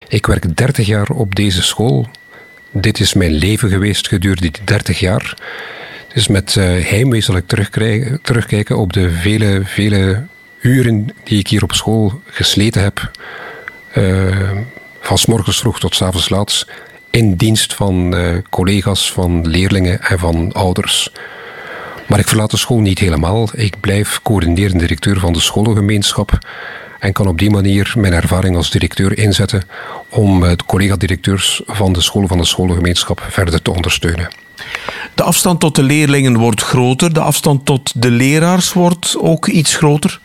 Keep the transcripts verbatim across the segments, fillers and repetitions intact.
Ik werk dertig jaar op deze school. Dit is mijn leven geweest gedurende die dertig jaar. Dus met uh, heimwee zal ik terugkijken op de vele, vele uren die ik hier op school gesleten heb. Uh, van 's morgens vroeg tot 's avonds laat. In dienst van uh, collega's, van leerlingen en van ouders. Maar ik verlaat de school niet helemaal. Ik blijf coördinerend directeur van de scholengemeenschap en kan op die manier mijn ervaring als directeur inzetten om de collega-directeurs van de scholen van de scholengemeenschap verder te ondersteunen. De afstand tot de leerlingen wordt groter, de afstand tot de leraars wordt ook iets groter?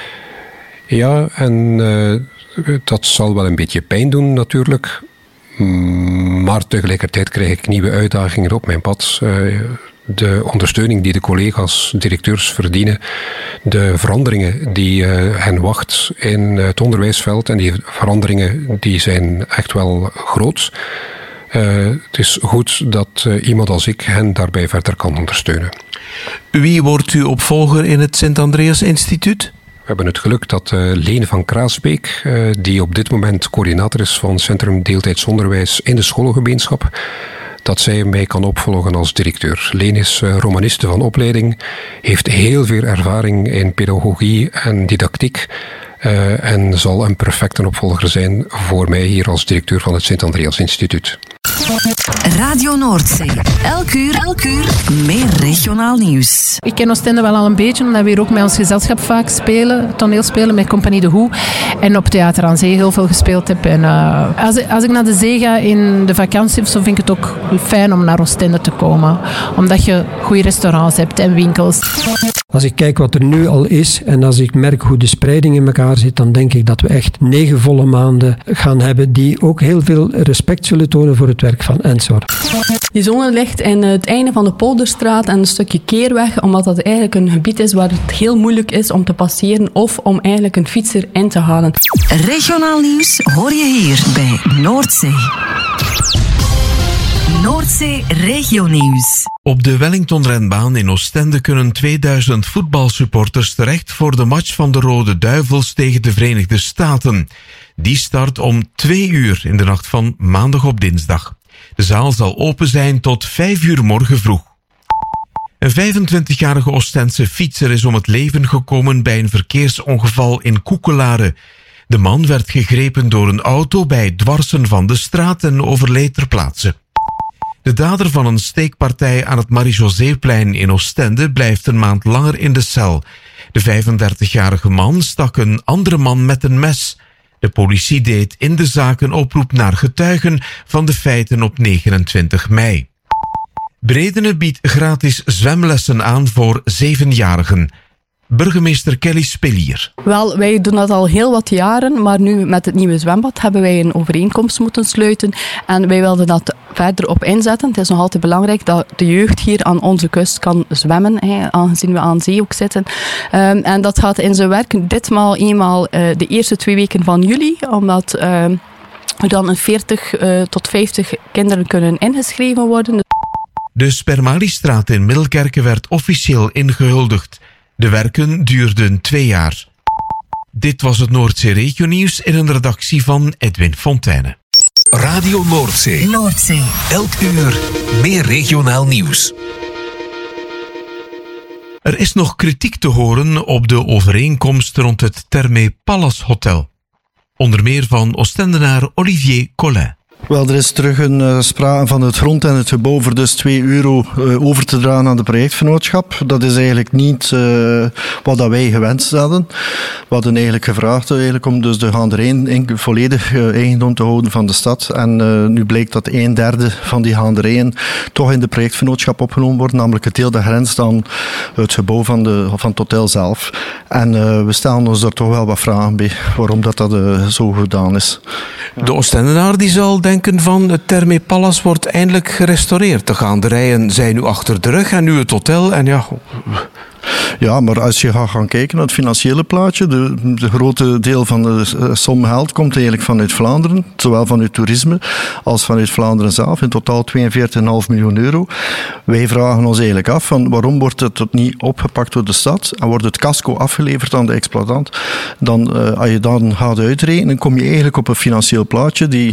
Ja, en uh, dat zal wel een beetje pijn doen natuurlijk. Maar tegelijkertijd krijg ik nieuwe uitdagingen op mijn pad. Uh, de ondersteuning die de collega's, directeurs verdienen, de veranderingen die uh, hen wacht in het onderwijsveld, en die veranderingen die zijn echt wel groot. Uh, het is goed dat uh, iemand als ik hen daarbij verder kan ondersteunen. Wie wordt uw opvolger in het Sint-Andreas Instituut? We hebben het geluk dat uh, Lene van Kraasbeek, uh, die op dit moment coördinator is van Centrum Deeltijds Onderwijs in de scholengemeenschap, dat zij mij kan opvolgen als directeur. Lene is uh, romaniste van opleiding, heeft heel veel ervaring in pedagogie en didactiek uh, en zal een perfecte opvolger zijn voor mij hier als directeur van het Sint-Andreas Instituut. Radio Noordzee. Elk uur, elk uur meer regionaal nieuws. Ik ken Oostende wel al een beetje, omdat we hier ook met ons gezelschap vaak spelen, toneelspelen met Compagnie de Hoe. En op Theater aan Zee heel veel gespeeld heb. En, uh, als, ik, als ik naar de zee ga in de vakantie, zo vind ik het ook fijn om naar Oostende te komen. Omdat je goede restaurants hebt en winkels. Als ik kijk wat er nu al is en als ik merk hoe de spreiding in elkaar zit, dan denk ik dat we echt negen volle maanden gaan hebben die ook heel veel respect zullen tonen voor het werk van Ensor. Die zone ligt in het einde van de Polderstraat en een stukje Keerweg, omdat dat eigenlijk een gebied is waar het heel moeilijk is om te passeren of om eigenlijk een fietser in te halen. Regionaal nieuws hoor je hier bij Noordzee. Noordzee Regionieuws. Op de Wellington-renbaan in Oostende kunnen tweeduizend voetbalsupporters terecht voor de match van de Rode Duivels tegen de Verenigde Staten. Die start om twee uur in de nacht van maandag op dinsdag. De zaal zal open zijn tot vijf uur morgen vroeg. Een vijfentwintigjarige Oostense fietser is om het leven gekomen bij een verkeersongeval in Koekelare. De man werd gegrepen door een auto bij het dwarsen van de straat en overleed ter plaatse. De dader van een steekpartij aan het Marie-Joséeplein in Oostende blijft een maand langer in de cel. De vijfendertigjarige man stak een andere man met een mes. De politie deed in de zaak een oproep naar getuigen van de feiten op negenentwintig mei. Bredene biedt gratis zwemlessen aan voor zevenjarigen. Burgemeester Kelly Spelier. Wel, wij doen dat al heel wat jaren, maar nu met het nieuwe zwembad hebben wij een overeenkomst moeten sluiten en wij wilden dat verder op inzetten. Het is nog altijd belangrijk dat de jeugd hier aan onze kust kan zwemmen, hè, aangezien we aan zee ook zitten. Um, en dat gaat in zijn werk ditmaal eenmaal uh, de eerste twee weken van juli, omdat uh, er dan een veertig uh, tot vijftig kinderen kunnen ingeschreven worden. De Spermalistraat in Middelkerke werd officieel ingehuldigd. De werken duurden twee jaar. Dit was het Noordzee Regionieuws in een redactie van Edwin Fontijne. Radio Noordzee. Noordzee. Elk uur meer regionaal nieuws. Er is nog kritiek te horen op de overeenkomst rond het Thermé Palace Hotel. Onder meer van Oostendenaar Olivier Collin. Wel, er is terug een uh, sprake van het grond en het gebouw voor dus twee euro uh, over te dragen aan de projectvernootschap. Dat is eigenlijk niet uh, wat dat wij gewenst hadden. We hadden eigenlijk gevraagd eigenlijk, om dus de gaanderij in, volledig uh, eigendom te houden van de stad. En uh, nu blijkt dat een derde van die gaanderijen toch in de projectvernootschap opgenomen wordt, namelijk het deel dat grenst aan het gebouw van, de, van het hotel zelf. En uh, we stellen ons daar toch wel wat vragen bij, waarom dat, dat uh, zo gedaan is. De Oostendenaar die zal denken van het Thermé Palace wordt eindelijk gerestaureerd. De gaanderijen zijn nu achter de rug en nu het hotel en ja... Ja, maar als je gaat gaan kijken naar het financiële plaatje, de, de grote deel van de som geld komt eigenlijk vanuit Vlaanderen, zowel vanuit toerisme als vanuit Vlaanderen zelf, in totaal tweeënveertig komma vijf miljoen euro. Wij vragen ons eigenlijk af van waarom wordt het niet opgepakt door de stad en wordt het casco afgeleverd aan de exploitant. Dan, uh, als je dan gaat uitrekenen, kom je eigenlijk op een financieel plaatje die